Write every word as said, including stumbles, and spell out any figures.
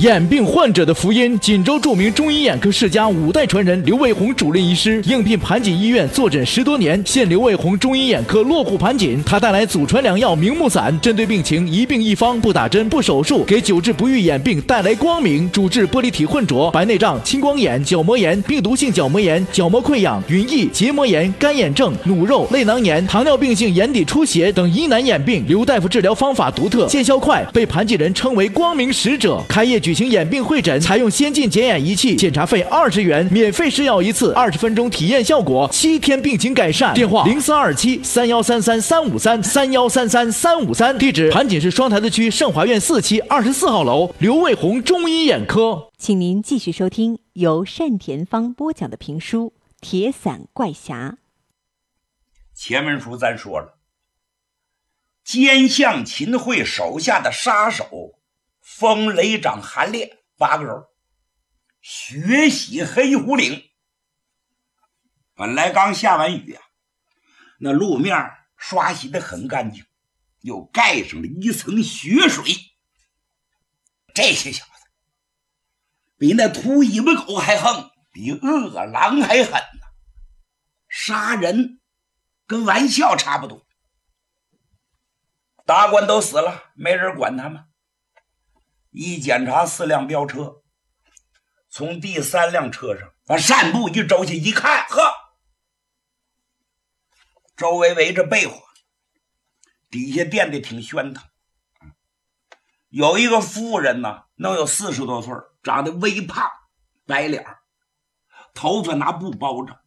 眼病患者的福音。锦州著名中医眼科世家五代传人刘卫红主任医师应聘盘锦医院坐诊十多年，现刘卫红中医眼科落户盘锦。他带来祖传良药明目散，针对病情一病一方，不打针不手术，给久治不愈眼病带来光明。主治玻璃体混浊、白内障、青光眼、角膜炎、病毒性角膜炎、角膜溃疡、云翳、结膜炎、干眼症、努肉、类囊炎、糖尿病性眼底出血等疑难眼病。刘大夫治疗方法独特，见效快，被盘锦人称为光明使者。开业举行眼病会诊，采用先进检验仪器，检查费二十元，免费试药一次，二十分钟体验效果，七天病情改善。电话零四二七三幺三三三五三三幺三三三五三，地址盘锦市双台子区盛华苑四期二十四号楼，刘卫红中医眼科。 请您继续收听由单田芳播讲的评书《铁伞怪侠》。 前文书咱说了，奸相秦桧手下的杀手风雷掌韩烈八个人血洗黑虎岭。本来刚下完雨啊，那路面刷洗得很干净，又盖上了一层血水。这些小子比那秃尾巴狗还横，比饿狼还狠呢，杀人跟玩笑差不多。大官都死了，没人管他们。一检查四辆飙车，从第三辆车上把扇布一周下一看，呵，周围围着被窝，底下垫的挺喧腾。有一个妇人呢，能有四十多岁，长得微胖，白脸，头发拿布包着，